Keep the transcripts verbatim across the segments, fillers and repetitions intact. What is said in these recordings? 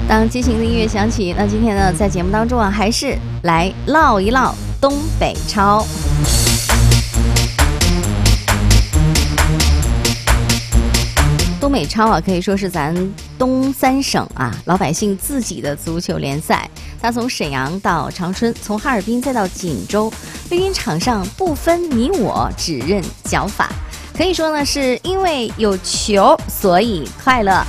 当激情的音乐响起，那今天呢，在节目当中啊，还是来唠一唠东北超。东北超啊，可以说是咱东三省啊老百姓自己的足球联赛。它从沈阳到长春，从哈尔滨再到锦州，绿茵场上不分你我，只认脚法。可以说呢，是因为有球，所以快乐。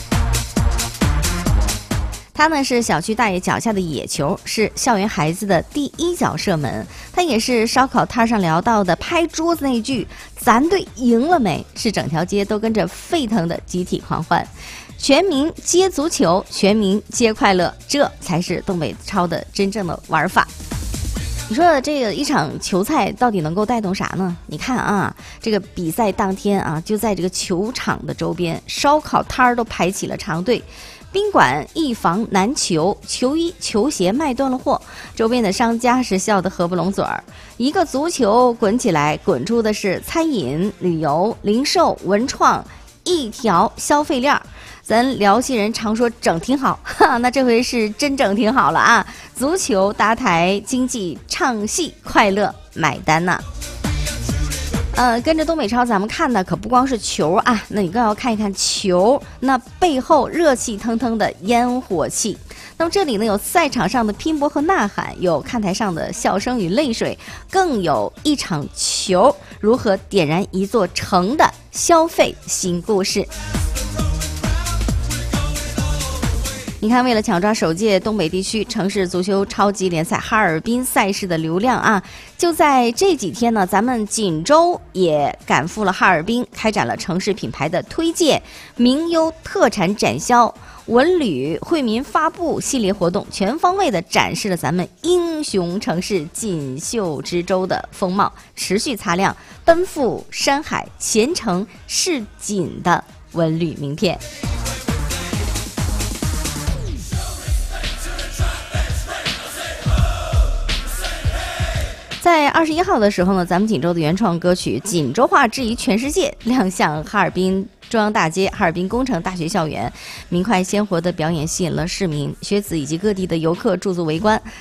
它呢是小区大爷脚下的野球，是校园孩子的第一脚射门。它也是烧烤摊上聊到的拍桌子那句“咱队赢了没”，是整条街都跟着沸腾的集体狂欢。全民皆足球，全民皆快乐，这才是东北超的真正的玩法。你说这个一场球赛到底能够带动啥呢？你看啊，这个比赛当天啊，就在这个球场的周边，烧烤摊儿都排起了长队。宾馆一房难求，球衣球鞋卖断了货，周边的商家是笑得合不拢嘴儿。一个足球滚起来，滚出的是餐饮、旅游、零售、文创一条消费链儿。咱辽西人常说整挺好，哈，那这回是真整挺好了啊！足球搭台，经济唱戏，快乐买单呐、啊。呃，跟着东北超咱们看的可不光是球啊，那你更要看一看球那背后热气腾腾的烟火气。那么这里呢，有赛场上的拼搏和呐喊，有看台上的笑声与泪水，更有一场球如何点燃一座城的消费新故事。你看，为了抢抓首届东北地区城市足球超级联赛哈尔滨赛事的流量啊，就在这几天呢，咱们锦州也赶赴了哈尔滨，开展了城市品牌的推介、名优特产展销、文旅惠民发布系列活动，全方位的展示了咱们英雄城市锦绣之州的风貌，持续擦亮奔赴山海、前程是锦的文旅名片。在二十一号的时候呢，咱们锦州的原创歌曲《锦州话质疑全世界》亮相哈尔滨中央大街、哈尔滨工程大学校园，明快鲜活的表演吸引了市民、学子以及各地的游客驻足围观。